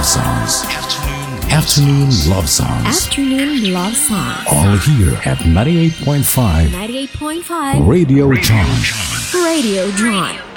love songs. Afternoon love songs. Afternoon love songs. All here at 98.5. 98.5 Radio John. Radio John.